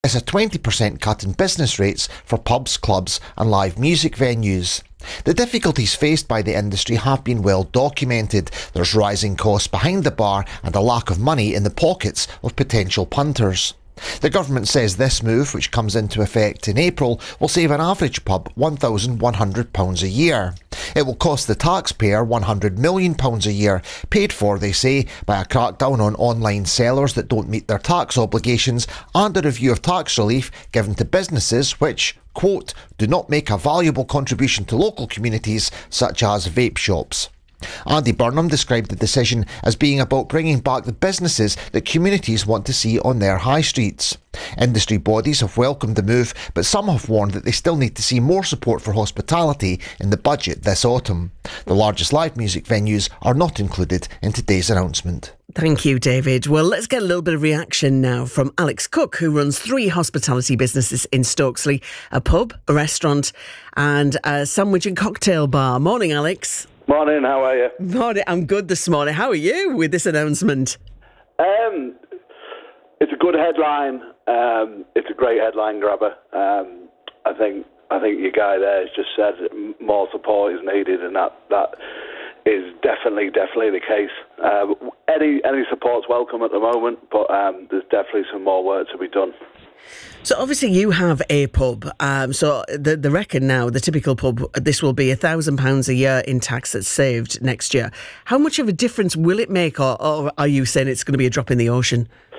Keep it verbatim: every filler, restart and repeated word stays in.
It's a twenty percent cut in business rates for pubs, clubs and live music venues. The difficulties faced by the industry have been well documented. There's rising costs behind the bar and a lack of money in the pockets of potential punters. The government says this move, which comes into effect in April, will save an average pub one thousand one hundred pounds a year. It will cost the taxpayer one hundred million pounds a year, paid for, they say, by a crackdown on online sellers that don't meet their tax obligations and a review of tax relief given to businesses which, quote, do not make a valuable contribution to local communities such as vape shops. Andy Burnham described the decision as being about bringing back the businesses that communities want to see on their high streets. Industry bodies have welcomed the move, but some have warned that they still need to see more support for hospitality in the budget this autumn. The largest live music venues are not included in today's announcement. Thank you, David. Well, let's get a little bit of reaction now from Alex Cook, who runs three hospitality businesses in Stokesley, a pub, a restaurant and a sandwich and cocktail bar. Morning, Alex. Morning, how are you? Morning, I'm good this morning. How are you with this announcement? Um, it's a good headline. Um, it's a great headline grabber. Um, I think I think your guy there has just said more support is needed, and that, that is definitely definitely the case. Uh, any any support's welcome at the moment, but um, there's definitely some more work to be done. So obviously you have a pub, um, so the, the reckon now, the typical pub, this will be a thousand pounds a year in tax that's saved next year. How much of a difference will it make, or, or are you saying it's going to be a drop in the ocean?